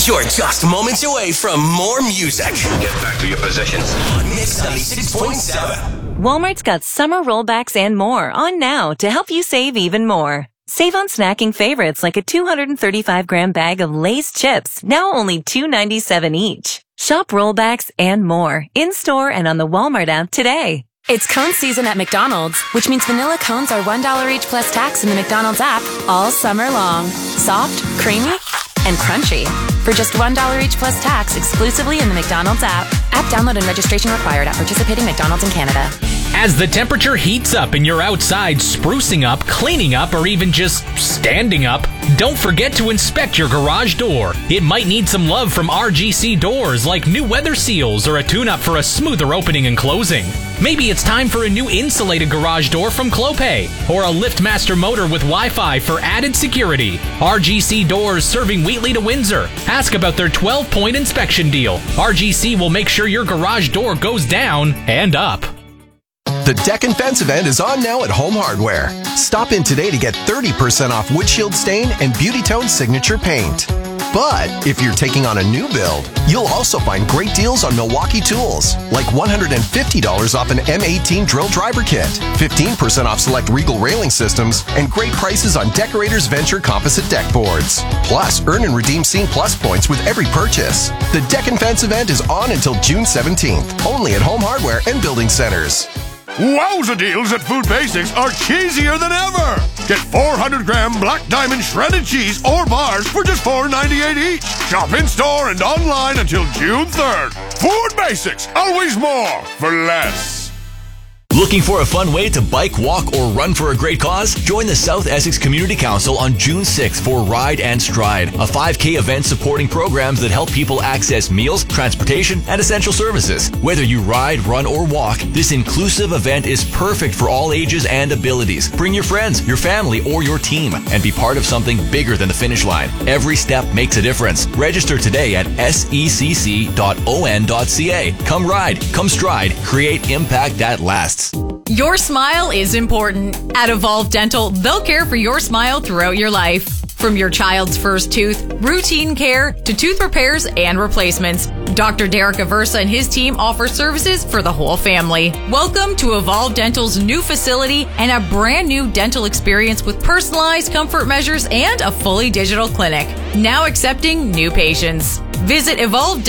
You're just moments away from more music. Get back to your positions. On Mix 96.7. Walmart's got summer rollbacks and more on now to help you save even more. Save on snacking favorites like a 235-gram bag of Lay's chips, now only $2.97 each. Shop rollbacks and more in-store and on the Walmart app today. It's cone season at McDonald's, which means vanilla cones are $1 each plus tax in the McDonald's app all summer long. Soft, creamy, and crunchy. For just $1 each plus tax exclusively in the McDonald's app. App download and registration required at participating McDonald's in Canada. As the temperature heats up and you're outside sprucing up, cleaning up, or even just standing up, don't forget to inspect your garage door. It might need some love from RGC Doors, like new weather seals or a tune-up for a smoother opening and closing. Maybe it's time for a new insulated garage door from Clopay, or a LiftMaster motor with Wi-Fi for added security. RGC Doors serving Wheatley to Windsor. Ask about their 12-point inspection deal. RGC will make sure your garage door goes down and up. The Deck and Fence event is on now at Home Hardware. Stop in today to get 30% off Windshield Stain and Beauty Tone Signature Paint. But if you're taking on a new build, you'll also find great deals on Milwaukee tools, like $150 off an M18 drill driver kit, 15% off select Regal railing systems, and great prices on Decorators Venture composite deck boards. Plus, earn and redeem Scene Plus points with every purchase. The Deck and Fence event is on until June 17th, only at Home Hardware and Building Centers. Wowza deals at Food Basics are cheesier than ever. Get 400-gram Black Diamond shredded cheese or bars for just $4.98 each. Shop in-store and online until June 3rd. Food Basics, always more for less. Looking for a fun way to bike, walk, or run for a great cause? Join the South Essex Community Council on June 6th for Ride and Stride, a 5K event supporting programs that help people access meals, transportation, and essential services. Whether you ride, run, or walk, this inclusive event is perfect for all ages and abilities. Bring your friends, your family, or your team, and be part of something bigger than the finish line. Every step makes a difference. Register today at secc.on.ca. Come ride, come stride, create impact that lasts. Your smile is important. At Evolve Dental, they'll care for your smile throughout your life. From your child's first tooth, routine care, to tooth repairs and replacements, Dr. Derek Aversa and his team offer services for the whole family. Welcome to Evolve Dental's new facility and a brand new dental experience with personalized comfort measures and a fully digital clinic. Now accepting new patients. Visit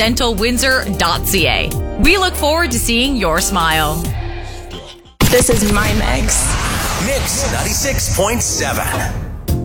evolvedentalwindsor.ca. We look forward to seeing your smile. This is my mix. Mix 96.7.